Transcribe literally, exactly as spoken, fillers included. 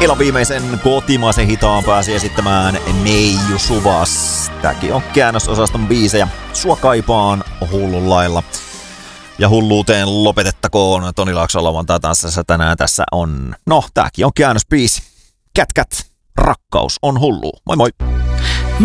Ilon viimeisen kotimaisen hitaan pääsi esittämään Neiju Suvas. Tääkin on käännösosaston biisejä. Sua kaipaan hullun lailla. Ja hulluuteen lopetettakoon Toni Laakson tanssissa tänään tässä on. No, tääkin on käännösbiisi. Kät kät, rakkaus on hullu. Moi moi!